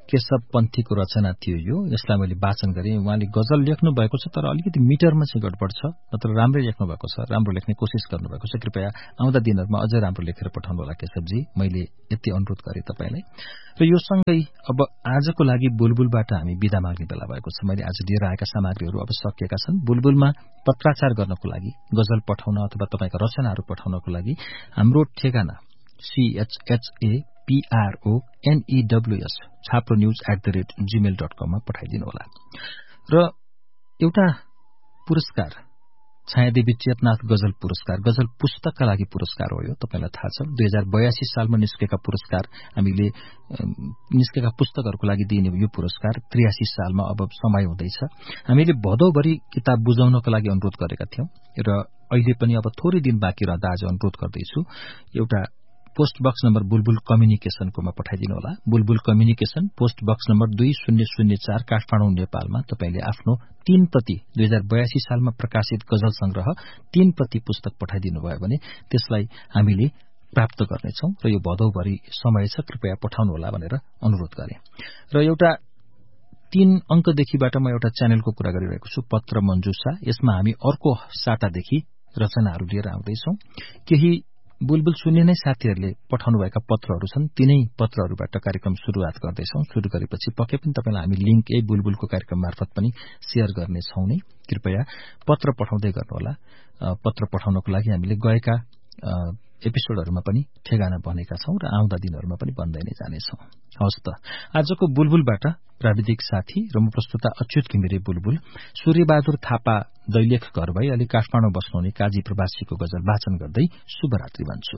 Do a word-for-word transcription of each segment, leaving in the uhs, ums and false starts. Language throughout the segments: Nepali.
केशव पन्थीको रचना थियो यो। यसलाई मैले वाचन गरेँ। उहाँले गजल लेख्नु भएको छ, तर अलिकति मिटरमा चाहिँ गडबड छ, नत्र राम्रै लेख्नु भएको छ, राम्रो लेख्ने कोसिस गर्नुभएको छ। कृपया आउँदा दिनहरूमा अझै राम्रो लेखेर पठाउनु होला केशवजी, मैले यति अनुरोध गरेँ तपाईँलाई। र यो सँगै अब आजको लागि बुलबुलबाट हामी बिदा माग्ने बेला भएको छ। मैले आज लिएर आएका सामग्रीहरू अब सकिएका छन्। बुलबुलमा पत्राचार गर्नको लागि, गजल पठाउन अथवा तपाईँका रचनाहरू पठाउनको लागि हाम्रो ठेगाना सीएचएचए PRO एनईडब्ल्यूएस Chhapro news at the rate Gmail dot कममा पठाइदिनु होला। र एउटा पुरस्कार, छायादेवी चेतनाथ गजल पुरस्कार, गजल पुस्तकका लागि पुरस्कार हो यो, तपाईँलाई थाहा छ। दुई हजार बयासी सालमा निस्केका पुरस्कार, हामीले निस्केका पुस्तकहरूको लागि दिइने यो पुरस्कार त्रियासी सालमा अब समय हुँदैछ। हामीले भदौभरि किताब बुझाउनको लागि अनुरोध गरेका थियौं र अहिले पनि अब थोरै दिन बाँकी रहँदा आज अनुरोध गर्दैछु। एउटा पोस्ट बक्स नम्बर बुलबुल कम्युनिकेशनकोमा पठाइदिनु होला। बुलबुल कम्युनिकेशन, पोस्ट बक्स नम्बर दुई शून्य शून्य चार, काठमाडौँ, नेपालमा तपाईँले आफ्नो तीन प्रति दुई हजार बयासी सालमा प्रकाशित गजल संग्रह तीन प्रति पुस्तक पठाइदिनु भयो भने त्यसलाई हामीले प्राप्त गर्नेछौं र यो भदौभरि समय छ, कृपया पठाउनु होला भनेर अनुरोध गरे। र एउटा तीन अंकदेखिबाट म एउटा च्यानलको कुरा गरिरहेको छु, पत्र मञ्जुषा। यसमा हामी अर्को सातादेखि रचनाहरू लिएर आउँदैछौं। केही बुलबुल सुन्ने नै साथीहरूले पठाउनुभएका पत्रहरू छन्, तिनै पत्रहरूबाट कार्यक्रम सुरुवात गर्दैछौं। सुरु गरेपछि पक्कै पनि तपाईलाई हामी लिंक यही बुलबुलको कार्यक्रम मार्फत पनि शेयर गर्नेछौं नै। कृपया पत्र पठाउँदै गर्नुहोला। पत्र पठाउनको लागि हामीले गएका एपिसोडहरूमा पनि ठेगाना बनेका छौं र आउँदा दिनहरूमा पनि बन्दै नै जानेछौं। हवस् त, आजको बुलबुलबाट प्राविधिक साथी र म प्रस्तुता अच्युत घिमिरे बुलबुल, सूर्यबहादुर थापा दैलेख घर भई अलि काठमाडौँ बस्नुहुने काजी प्रवासीको गजल वाचन गर्दै शुभरात्रि भन्छु।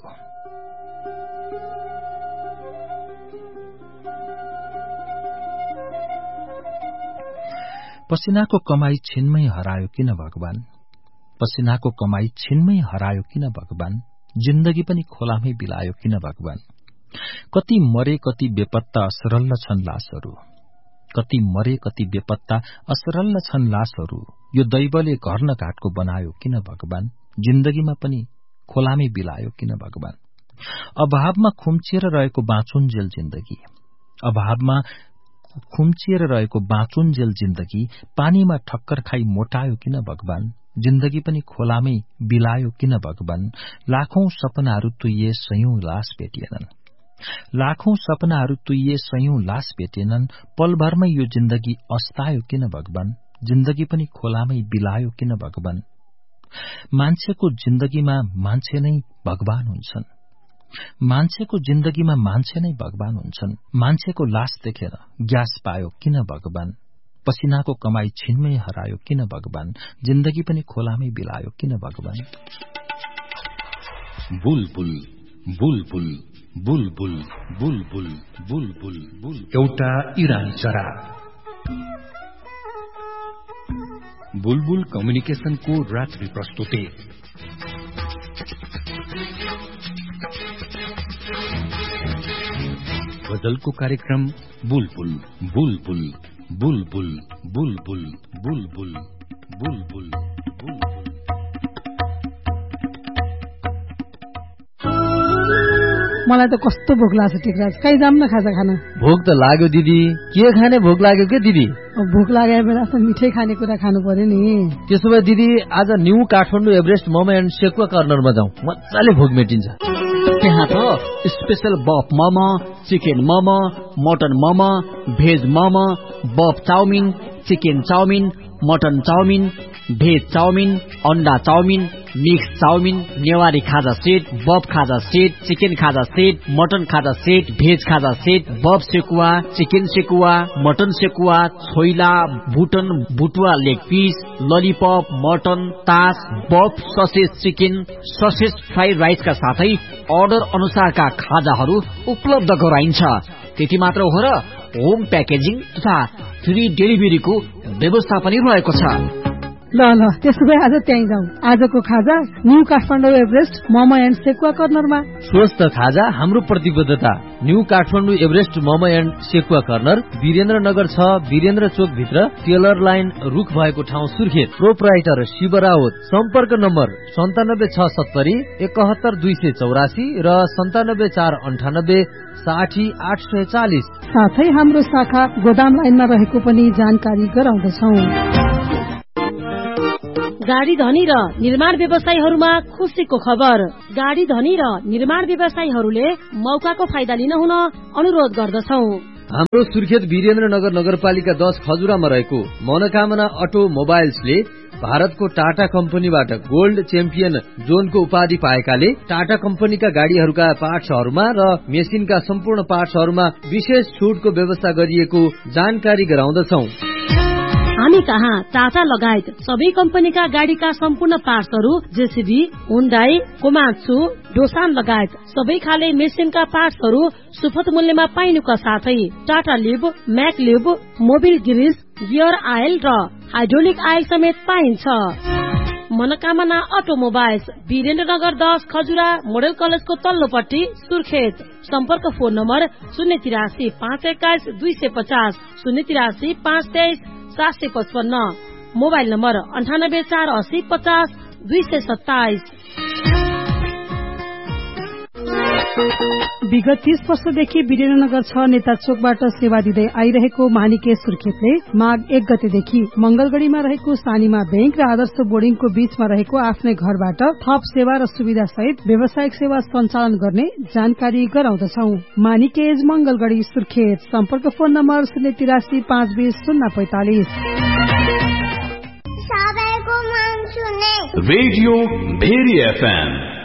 पसिनाको कमाई छिनमै हरायो किन भगवान, पसिनाको कमाई छिनमै हरायो किन भगवान, जिन्दगी पनि खोलामै बिलायो किन भगवान। कति मरे कति बेपत्ता असरल्ल छन् लासहरू, कति मरे कति बेपत्ता असरल्ल छन् लासहरू, यो दैवले घर न घाटको बनायो किन भगवान, जिन्दगीमा पनि खोलामै बिलायो किन भगवान। अभावमा खुम्चिएर रहेको बाँचुन्जेल जिन्दगी, अभावमा खुम्चिएर रहेको बाँचुन्जेल जिन्दगी, पानीमा ठक्कर खाई मोटायो किन भगवान, जिन्दगी पनि खोलामै बिलायो किन भगवान। लाखौं सपनाहरू तुइए सयौं लास भेटिएनन्, लाखौं सपनाहरू तुइए सयौं लास भेटिएनन्, पलभरमै यो जिन्दगी अस्तायो किन भगवान, जिन्दगी पनि खोलामै बिलायो किन भगवान। मान्छेको जिन्दगीमा मान्छे नै भगवान हुन्छन्, मान्छेको जिन्दगीमा मान्छे नै भगवान हुन्छन्, मान्छेको लास देखेर ग्यास पायो किन भगवान, पसिनाको कमाई छिनमै हरायो किन भगवान, जिन्दगी पनि खोलामै बिलायो किन भगवान। बुलबुल बुलबुल बुलबुल बुलबुल बुलबुल बुल एउटा इरानी चरा। बुलबुल कम्युनिकेशनको रात्रि प्रस्तुति। गजलको कार्यक्रम बुलबुल बुलबुल बुलबुल बुलबुल बुलबुल बुलबुल बुलबुल। मलाई त कस्तो भोक लाग्छ टिकराज, कहीँ जाम न खाजा खान। भोक त लाग्यो दिदी, के खाने भोक लाग्यो के दिदी? भोक लागे बेला त मिठै खाने कुरा खानु पर्यो नि। त्यसो भए दिदी आज new Kathmandu Everest momo and sekuwa कर्नरमा जाउँ, मजाले भोक मेटिन्छ। त्यहाँ त स्पेशल बफ momo, chicken momo, mutton momo, veg momo, बफ chowmein, chicken chowmein, mutton chowmein, veg chowmein, अन्डा चाउमिन, मिक्स चाउमिन, नेवारी खाजा सेट, बफ खाजा सेट, चिकन खाजा सेट, मटन खाजा सेट, भेज खाजा सेट, बफ सेकुवा, चिकन सेकुवा, मटन सेकुवा, छोइला, भुटन बुटुवा लेग पिस, ललिपप, मटन, तास, बफ ससेज चिकन, ससेज फ्राइड राइसका साथै अर्डर अनुसारका खाजाहरू उपलब्ध गराइन्छ। त्यति मात्र हो र होम प्याकेजिङ तथा फ्री डेलिभरीको व्यवस्था पनि रहेको छ। ल ल त्यसो भए आज त्यहीँ जाउँ। आजको खाजा new Kathmandu Everest momo and sekuwa कर्नरमा। स्वस्थ खाजा हाम्रो प्रतिबद्धता। New Kathmandu Everest momo and sekuwa corner, Birendranagar छ, वीरेन्द्र चोक भित्र, टेलर लाइन रुख भएको ठाउँ सुर्खेत। प्रोपराइटर शिव राउत। सम्पर्क नम्बर सन्तानब्बे छ सत्तरी एकहत्तर दुई सय चौरासी र सन्तानब्बे चार अन्ठानब्बे साठी आठ सय चालिस। साथै हाम्रो शाखा गोदाम लाइनमा रहेको पनि जानकारी गराउँदछौ। गाडी धनी र निर्माण व्यवसायीहरूमा खुसीको खबर। गाडी धनी र निर्माण व्यवसायीहरूले मौकाको फाइदा लिन हुन अनुरोध गर्दछौ। हाम्रो सुर्खेत वीरेन्द्रनगर नगरपालिका दस खजुरामा रहेको मनोकामना अटो मोबाइल्सले भारतको टाटा कम्पनीबाट गोल्ड च्याम्पियन जोनको उपाधि पाएकाले टाटा कम्पनीका गाड़ीहरूका पार्ट्सहरूमा र मेसिनका सम्पूर्ण पार्ट्सहरूमा विशेष छुटको व्यवस्था गरिएको जानकारी गराउँदछौ। हामी कहाँ टाटा लगायत सबै कम्पनीका गाड़ीका सम्पूर्ण पार्ट्सहरू जेसीबी, हुन्डाई, कोमात्सु, डोसान लगायत सबै खाले मेसिनका पार्ट्सहरू सुपथ मूल्यमा पाइनुका साथै टाटा लिब, म्याक लिब, मोबिल ग्रिस, गियर आयल र हाइड्रोलिक आयल समेत पाइन्छ। मनोकामना अटोमोबाइल्स, वीरेन्द्रनगर दस खजुरा मोडल कलेजको तल्लोपट्टि सुर्खेत। सम्पर्क फोन नम्बर शून्य तिरासी पाँच एक्काइस दुई सय पचास, शून्य तिरासी पाँच तेइस सात सय पचपन्न, मोबाइल नम्बर अन्ठानब्बे चार अस्सी पचास दुई सय सत्ताइस। विगत तीस वर्षदेखि वीरेन्द्रनगर छ नेता चोकबाट सेवा दिँदै आइरहेको मानिके सुर्खेतले माघ एक गतेदेखि मंगलगढ़ीमा रहेको सानीमा बैंक र आदर्श बोर्डिङको बीचमा रहेको आफ्नै घरबाट थप सेवा र सुविधा सहित व्यावसायिक सेवा सञ्चालन गर्ने जानकारी गराउँदछौ। मानिकेज मंगलगढ़ी सुर्खेत। सम्पर्क फोन नम्बर शून्य तिरासी पाँच बीस शून्य पैंतालिस। Radio very FM